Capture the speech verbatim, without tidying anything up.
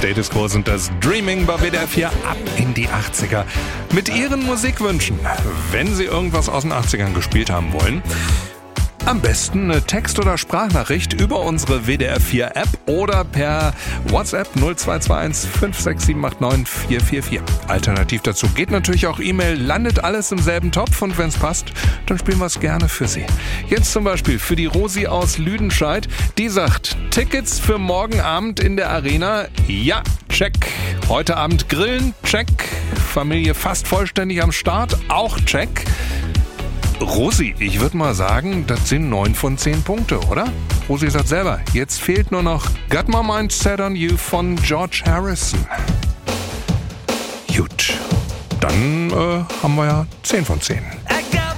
Status Quo sind das Dreaming bei W D R vier ab in die achtziger. Mit Ihren Musikwünschen, wenn Sie irgendwas aus den achtzigern gespielt haben wollen. Am besten eine Text- oder Sprachnachricht über unsere W D R vier App oder per WhatsApp null zwei zwei eins fünf sechs sieben acht neun vier vier vier. Alternativ dazu geht natürlich auch E-Mail, landet alles im selben Topf und wenn es passt, dann spielen wir es gerne für Sie. Jetzt zum Beispiel für die Rosi aus Lüdenscheid, die sagt, Tickets für morgen Abend in der Arena, ja, check. Heute Abend grillen, check. Familie fast vollständig am Start, auch check. Rosi, ich würde mal sagen, das sind neun von zehn Punkte, oder? Rosi sagt selber, jetzt fehlt nur noch Got My Mind Set on You von George Harrison. Gut, dann äh, haben wir ja zehn von zehn.